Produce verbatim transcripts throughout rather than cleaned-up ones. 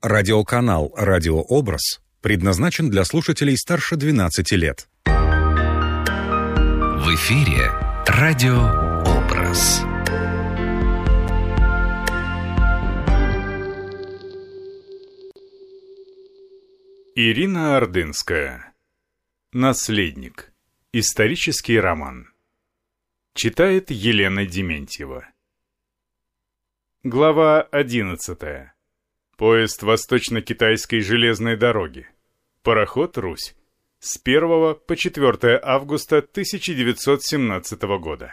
Радиоканал «Радиообраз» предназначен для слушателей старше двенадцати лет. В эфире «Радиообраз». Ирина Ордынская. Наследник. Исторический роман. Читает Елена Дементьева. Глава одиннадцатая. Поезд Восточно-Китайской железной дороги. Пароход «Русь». С первого по четвёртое августа тысяча девятьсот семнадцатого года.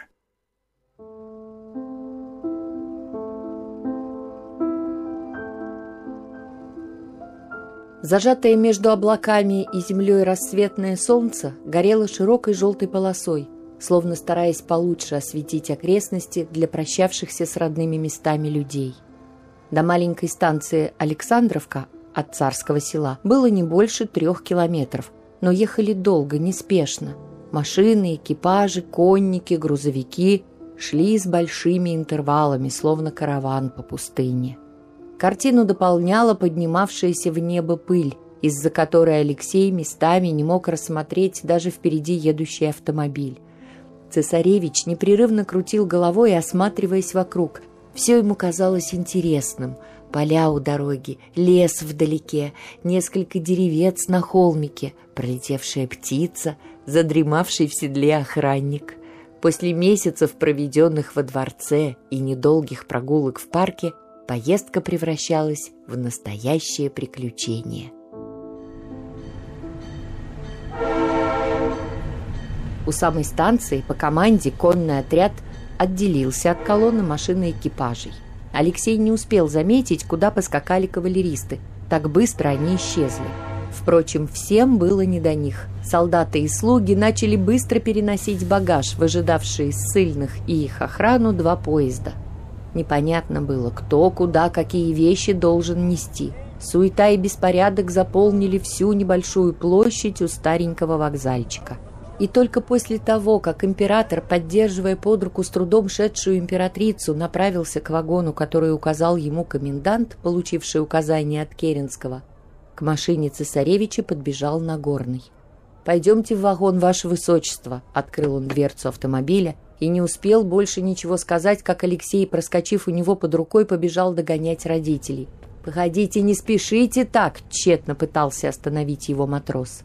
Зажатое между облаками и землей рассветное солнце горело широкой желтой полосой, словно стараясь получше осветить окрестности для прощавшихся с родными местами людей. До маленькой станции Александровка от Царского Села было не больше трех километров, но ехали долго, неспешно. Машины, экипажи, конники, грузовики шли с большими интервалами, словно караван по пустыне. Картину дополняла поднимавшаяся в небо пыль, из-за которой Алексей местами не мог рассмотреть даже впереди едущий автомобиль. Цесаревич непрерывно крутил головой, осматриваясь вокруг. Все ему казалось интересным. Поля у дороги, лес вдалеке, несколько деревец на холмике, пролетевшая птица, задремавший в седле охранник. После месяцев, проведенных во дворце и недолгих прогулок в парке, поездка превращалась в настоящее приключение. У самой станции по команде конный отряд отделился от колонны машин и экипажей. Алексей не успел заметить, куда поскакали кавалеристы. Так быстро они исчезли. Впрочем, всем было не до них. Солдаты и слуги начали быстро переносить багаж, выжидавшие ссыльных и их охрану два поезда. Непонятно было, кто, куда, какие вещи должен нести. Суета и беспорядок заполнили всю небольшую площадь у старенького вокзальчика. И только после того, как император, поддерживая под руку с трудом шедшую императрицу, направился к вагону, который указал ему комендант, получивший указание от Керенского, к машине цесаревича подбежал Нагорный. «Пойдемте в вагон, ваше высочество», — открыл он дверцу автомобиля, и не успел больше ничего сказать, как Алексей, проскочив у него под рукой, побежал догонять родителей. «Погодите, не спешите так!» — тщетно пытался остановить его матрос.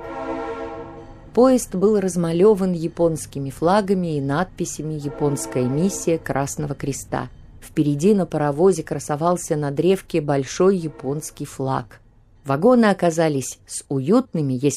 Поезд был размалеван японскими флагами и надписями «Японская миссия Красного Креста». Впереди на паровозе красовался на древке большой японский флаг. Вагоны оказались с уютными, если